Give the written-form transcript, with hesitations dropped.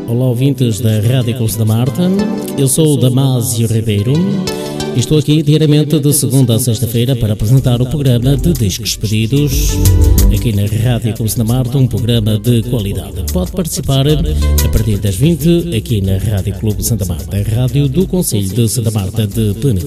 Olá, ouvintes da Rádio Clube da Marta. Eu sou o Damásio Ribeiro e estou aqui diariamente de segunda a sexta-feira para apresentar o programa de discos pedidos aqui na Rádio Clube da Marta, um programa de qualidade. Pode participar a partir das 20 aqui na Rádio Clube Santa Marta, a rádio do Concelho de Santa Marta de Penedo.